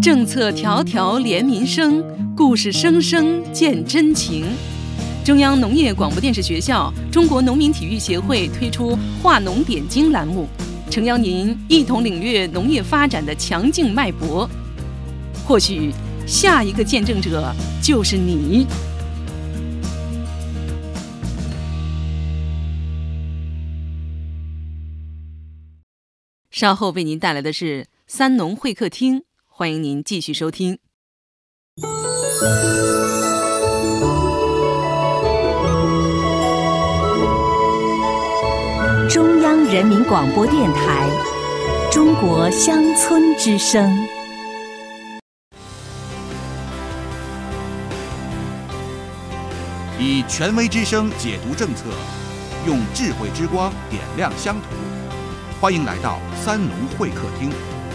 政策条条连民生，故事声声见真情。中央农业广播电视学校、中国农民体育协会推出“话农点睛”栏目，诚邀您一同领略农业发展的强劲脉搏。或许下一个见证者就是你。稍后为您带来的是三农会客厅，欢迎您继续收听。 中央人民广播电台，中国乡村之声。 以权威之声解读政策，用智慧之光点亮乡土。欢迎来到三农会客厅。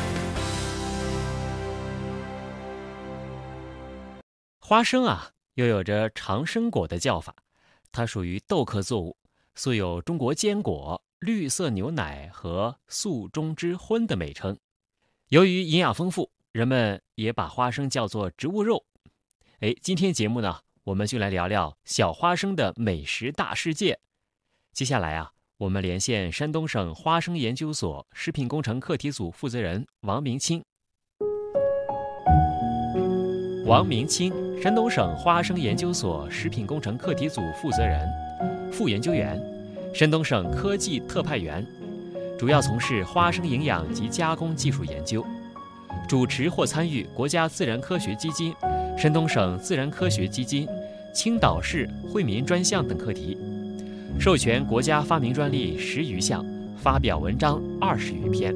花生啊，又有着长生果的叫法，它属于豆科作物，素有中国坚果、绿色牛奶和素中之荤的美称。由于营养丰富，人们也把花生叫做植物肉。今天节目呢，我们就来聊聊小花生的美食大世界。接下来啊，我们连线山东省花生研究所食品工程课题组负责人王明清。王明清，山东省花生研究所食品工程课题组负责人、副研究员，山东省科技特派员，主要从事花生营养及加工技术研究，主持或参与国家自然科学基金、山东省自然科学基金、青岛市惠民专项等课题，授权国家发明专利10余项，发表文章20余篇。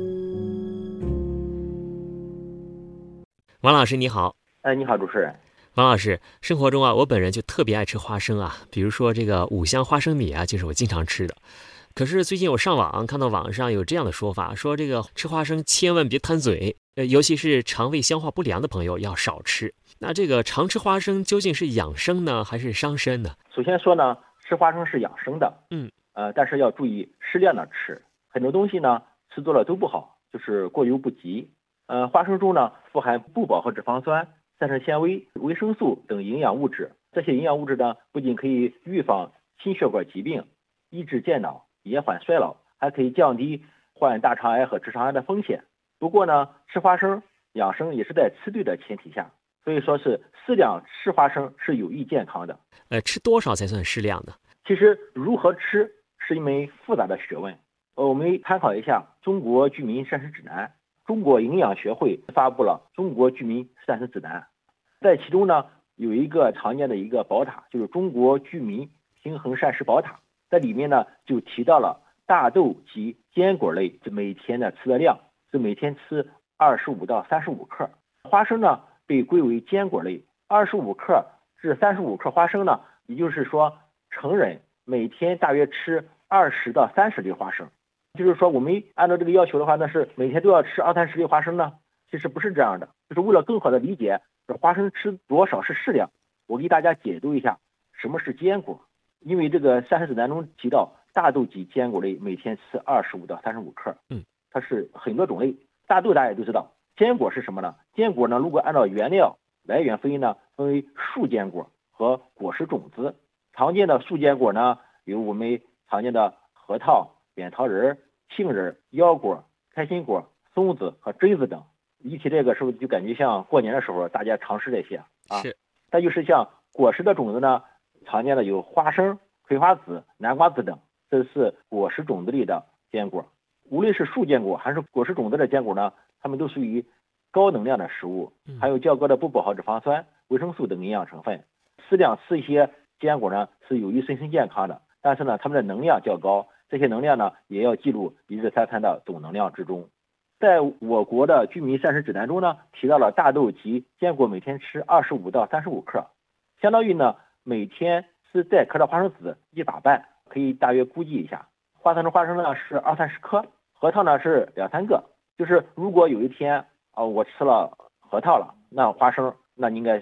王老师你好。 你好，主持人。 王老师，生活中啊，我本人就特别爱吃花生啊，比如说这个五香花生米啊，就是我经常吃的。可是最近我上网看到网上有这样的说法，说这个吃花生千万别贪嘴，尤其是肠胃消化不良的朋友要少吃。那这个常吃花生究竟是养生呢，还是伤身呢？ 首先说呢，吃花生是养生的，但是要注意适量的吃。很多东西呢，吃多了都不好，就是过犹不及。花生中呢，富含不饱和脂肪酸、膳食纤维、维生素等营养物质。这些营养物质呢，不仅可以预防心血管疾病、抑制健脑、延缓衰老，还可以降低患大肠癌和直肠癌的风险。不过呢，吃花生养生也是在吃对的前提下，所以说是适量吃花生是有益健康的。 吃多少才算适量呢？ 其实如何吃是一门复杂的学问。我们参考一下《中国居民膳食指南》，中国营养学会发布了《中国居民膳食指南》，在其中呢有一个常见的一个宝塔，就是中国居民平衡膳食宝塔。在里面呢就提到了大豆及坚果类每天的吃的量是每天吃25到35克，花生呢被归为坚果类，25克至35克花生呢，也就是说成人每天大约吃20到30粒花生。就是说我们按照这个要求的话，那是每天都要吃20-30粒花生呢？其实不是这样的，就是为了更好的理解花生吃多少是适量，我给大家解读一下什么是坚果。因为这个膳食指南中提到大豆及坚果类每天吃25到35克，它是很多种类。大豆大家也都知道，坚果是什么呢？坚果呢，如果按照原料来源分呢，分为树坚果和果实种子。常见的树坚果呢，有我们常见的核桃、扁桃仁、杏仁、腰果、开心果、松子和榛子等。一提这个是不是就感觉像过年的时候大家常吃这些啊？ 是。 再就是像果实的种子呢，常见的有花生、葵花籽、南瓜子等，这是果实种子类的坚果。无论是树坚果还是果实种子的坚果呢，它们都属于高能量的食物，含有较高的不饱和脂肪酸、维生素等营养成分。适量吃一些坚果呢，是有益身心健康的，但是呢，它们的能量较高，这些能量呢，也要记录一日三餐的总能量之中。在我国的居民膳食指南中呢，提到了大豆及坚果每天吃25到35克，相当于呢每天吃带壳的花生籽1把半，可以大约估计一下。花生呢是20-30颗，核桃呢是2-3个。就是如果有一天我吃了核桃了，那花生那应该